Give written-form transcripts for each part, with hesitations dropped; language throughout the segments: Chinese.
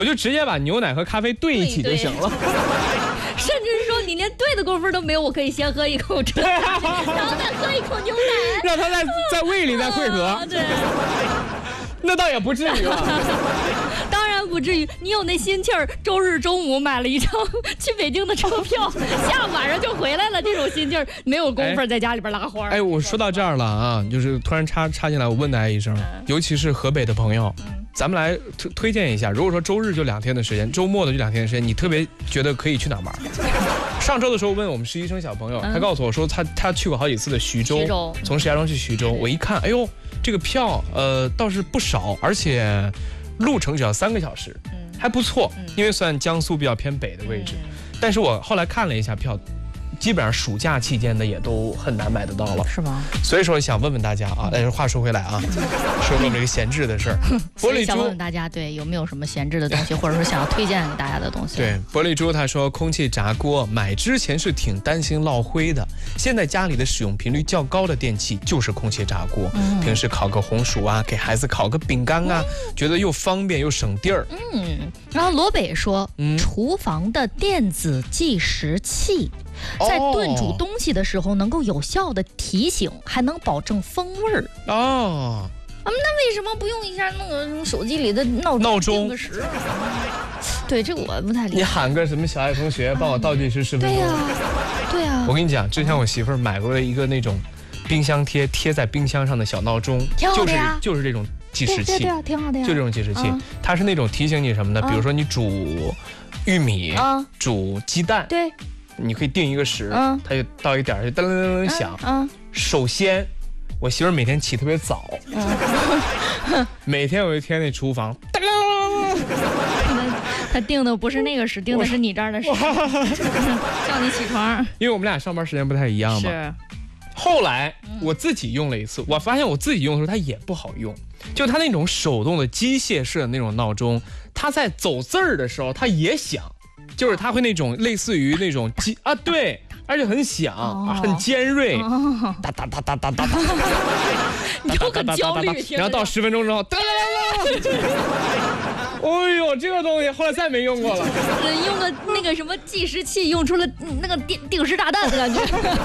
我就直接把牛奶和咖啡兑一起就行了。 甚至是说你连兑的功夫都没有，我可以先喝一口这，然后再喝一口牛奶， 让它在胃里再汇合。 对， 那倒也不至于了。 当然不至于。你有那心气儿，周日中午买了一张去北京的车票，下午晚上就回来了，这种心气儿没有功夫在家里边拉花。 哎，我说到这儿了啊，就是突然插进来，我问大家一声，尤其是河北的朋友，咱们来推荐一下。如果说周日就2天的时间，周末的就2天的时间，你特别觉得可以去哪玩？上周的时候问我们实习生小朋友，他告诉我说他去过好几次的徐州，从石家庄去徐州。我一看，哎呦，这个票倒是不少，而且路程只要3个小时，还不错，因为算江苏比较偏北的位置。但是我后来看了一下票，基本上暑假期间的也都很难买得到了， 是吗？ 所以说想问问大家啊，但是话说回来啊，说我们这个闲置的事儿， 玻璃珠想问问大家，对，有没有什么闲置的东西，或者说想要推荐给大家的东西？ 对，玻璃珠他说空气炸锅买之前是挺担心落灰的，现在家里的使用频率较高的电器就是空气炸锅，平时烤个红薯啊，给孩子烤个饼干啊，觉得又方便又省地儿。 然后罗北说，厨房的电子计时器。在炖煮东西的时候，能够有效的提醒，还能保证风味儿。 哦， 那为什么不用一下那个手机里的闹钟定个时？对，这个我不太理解。 你喊个什么小爱同学帮我倒计时10分钟。 对呀。 我跟你讲，之前我媳妇儿买过了一个那种冰箱贴在冰箱上的小闹钟，就是这种计时器。 对啊，挺好的呀。 就这种计时器，它是那种提醒你什么的，比如说你煮玉米，煮鸡蛋。对。你可以定一个时，它就到一点就噔噔噔噔响。首先，我媳妇儿每天起特别早，每天有一天那厨房噔噔。 他定的不是那个时，定的是你这儿的时，叫你起床。 因为我们俩上班时间不太一样嘛。 是。 后来我自己用了一次，我发现我自己用的时候它也不好用，就它那种手动的机械式的那种闹钟，它在走字儿的时候它也响。就是它会那种类似于那种对，而且很响，很尖锐，哒哒哒哒哒哒哒， 你就很焦虑。 然后到10分钟之后，哒哒哒哒，哎呦，这个东西后来再没用过了。 用个那个什么计时器，用出了那个定时炸弹的感觉。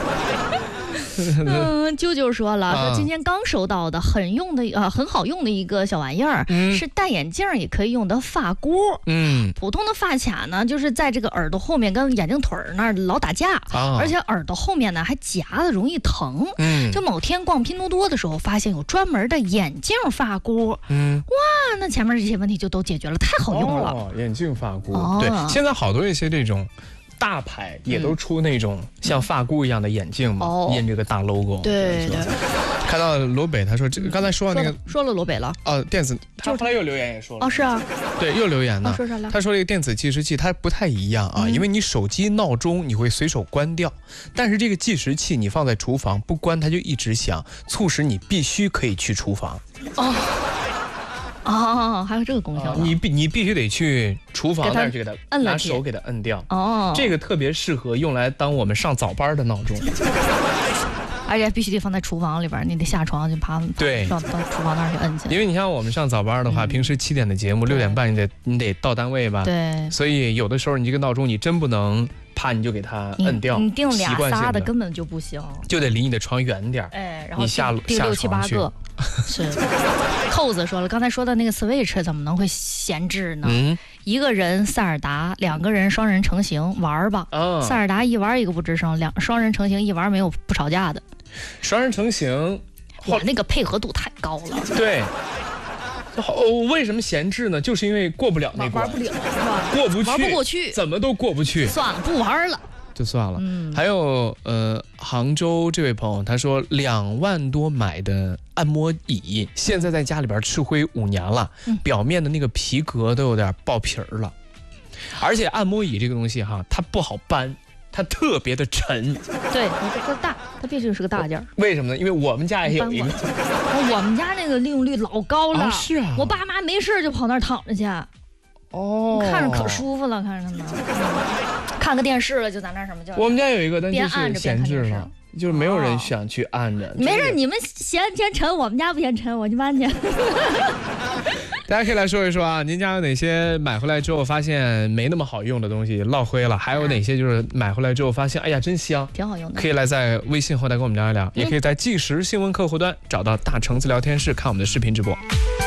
啾啾说了，说今天刚收到的很好用的一个小玩意儿，是戴眼镜也可以用的发箍。普通的发卡呢，就是在这个耳朵后面跟眼睛腿那儿老打架，而且耳朵后面呢还夹的容易疼。就某天逛拼多多的时候，发现有专门的眼镜发箍。哇，那前面这些问题就都解决了，太好用了。 眼镜发箍，对，现在好多一些这种大牌也都出那种像发箍一样的眼镜嘛，印这个大 logo。 对。 看到罗北，他说这个刚才说那个说了罗北了。 电子，他后来又留言也说了。 是啊。 对，又留言呢。 说啥了？ 他说这个电子计时器它不太一样啊，因为你手机闹钟你会随手关掉，但是这个计时器你放在厨房不关它就一直响，促使你必须可以去厨房。 还有这个功效。 你必须得去厨房那儿去给它拿手给它摁掉。这个特别适合用来当我们上早班的闹钟。 而且必须得放在厨房里边，你得下床就爬到厨房那儿去摁去。 因为你像我们上早班的话，平时7点的节目，6点半你得到单位吧？ 对。 所以有的时候你这个闹钟你真不能怕你就给它摁掉， 你定俩仨的根本就不行， 就得离你的床远点。 然后你下定6、7、8个。是。扣子说了，刚才说的那个 Switch 怎么能会闲置呢？一个人塞尔达，2个人双人成行玩吧。塞尔达一玩一个不吱声，双人成行一玩没有不吵架的。 双人成行， 哇，那个配合度太高了。 对。为什么闲置呢？就是因为过不了那关， 玩不了是吧？ 玩不过去，怎么都过不去。 算了，不玩了。 就算了。还有杭州这位朋友他说2万多买的按摩椅，现在在家里边吃灰5年了，表面的那个皮革都有点爆皮儿了，而且按摩椅这个东西哈，它不好搬，它特别的沉。 对，它大，它必须是个大件。 为什么呢？因为我们家也有一个。 我们家那个利用率老高了。 是啊。 我爸妈没事就跑那儿躺着去。看着可舒服了，看着呢。看个电视了就在那什么叫。 我们家有一个，但就是闲置了，就是没有人想去按着。 没事，你们嫌沉，我们家不嫌沉，我去搬去。 大家可以来说一说啊，您家有哪些买回来之后发现没那么好用的东西落灰了？还有哪些就是买回来之后发现，哎呀真香， 挺好用的？ 可以来在微信后台跟我们聊一聊，也可以在即时新闻客户端找到大橙子聊天室看我们的视频直播。